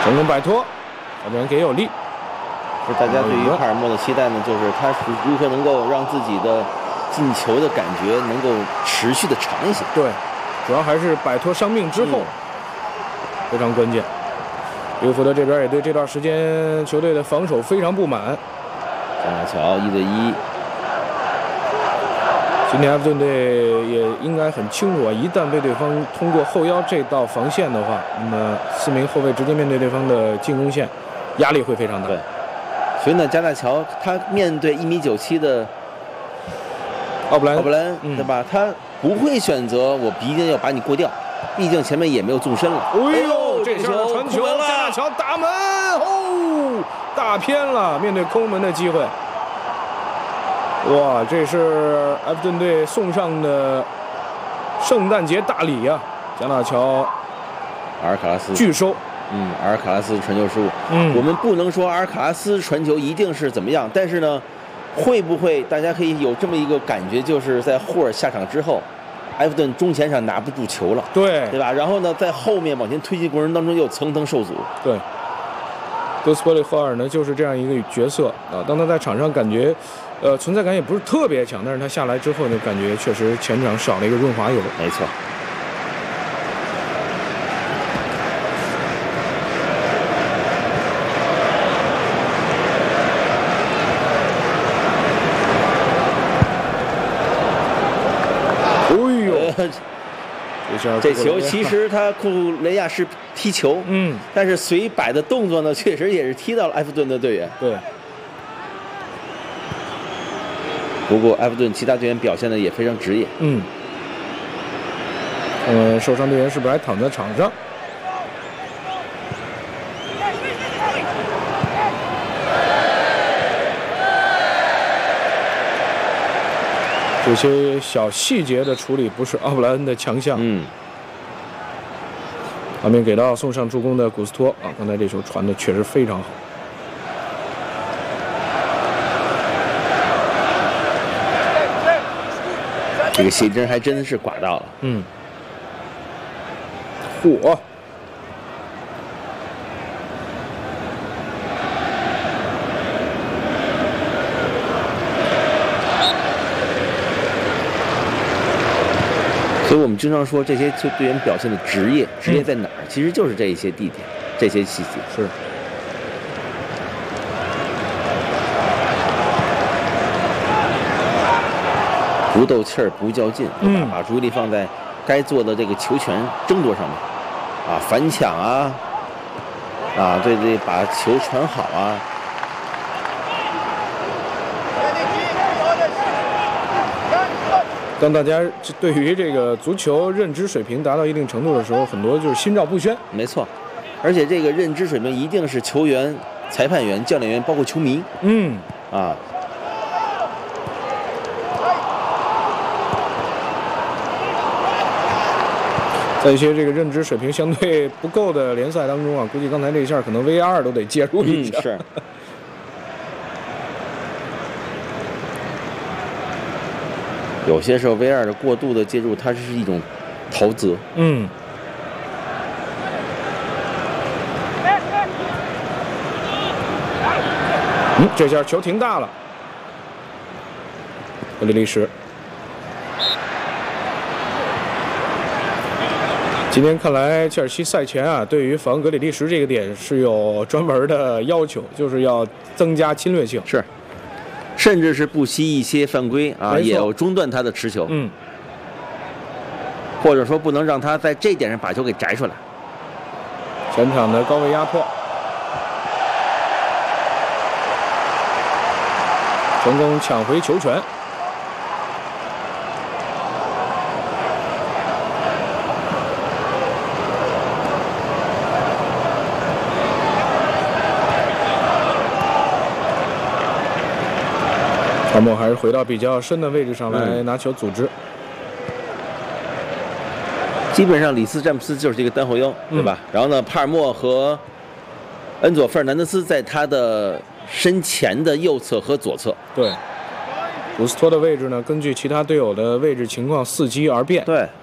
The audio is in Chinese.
成功摆脱，要不然给有利。 就大家对于帕尔默的期待呢，就是他是如何能够让自己的进球的感觉能够持续的长一些。 对，主要还是摆脱伤病之后，非常关键。利物浦的这边也对这段时间球队的防守非常不满。 加纳乔1对1。 今天埃弗顿队也应该很清楚啊，一旦被对方通过后腰这道防线的话，那么4名后卫直接面对对方的进攻线，压力会非常大。 对，所以呢，加纳乔他面对1.97米的奥布兰，对吧？他不会选择我一定要把你过掉，毕竟前面也没有纵深了。 哎呦，这下传球，加纳乔打门，哦，大偏了，面对空门的机会。哇，这是埃弗顿队送上的圣诞节大礼啊！加纳乔， 阿尔卡拉斯拒收。 阿尔卡拉斯传球失误。我们不能说阿尔卡拉斯传球一定是怎么样，但是呢，会不会大家可以有这么一个感觉，就是在霍尔下场之后，埃弗顿中前场拿不住球了，对吧？然后呢，在后面往前推进过程当中又层层受阻。对。哥斯波利霍尔呢，就是这样一个角色啊。当他在场上感觉，存在感也不是特别强，但是他下来之后呢，感觉确实前场少了一个润滑油。没错。这球其实他库雷亚是踢球，但是随摆的动作呢，确实也是踢到了埃弗顿的队员。对。不过埃弗顿其他队员表现的也非常职业。受伤队员是不是还躺在场上？有些小细节的处理不是奥布莱恩的强项。画面给到送上助攻的古斯托啊，刚才这球传的确实非常好。这个斜针还真的是刮到了。嚯！所以我们经常说这些队员表现的职业在哪儿？其实就是这一些地点，这些细节。是。不斗气儿，不较劲，把注意力放在该做的这个球权争夺上面，反抢啊，对，把球传好啊。当大家对于这个足球认知水平达到一定程度的时候，很多就是心照不宣。没错，而且这个认知水平一定是球员、裁判员、教练员，包括球迷。在一些这个认知水平相对不够的联赛当中啊，估计刚才这一下可能 VAR 都得介入一下。是。有些时候 VAR 的过度的介入，它是一种逃责。这下球停大了。格里利什。今天看来，切尔西赛前啊，对于防格里利什这个点是有专门的要求，就是要增加侵略性，是，甚至是不惜一些犯规也要中断他的持球，或者说不能让他在这点上把球给摘出来。全场的高位压迫，成功抢回球权。帕默还是回到比较深的位置上来拿球组织。基本上里斯詹姆斯就是一个单后腰，对吧？然后呢，帕尔默和恩佐费尔南德斯在他的身前的右侧和左侧。对，古斯托的位置呢，根据其他队友的位置情况伺机而变。对，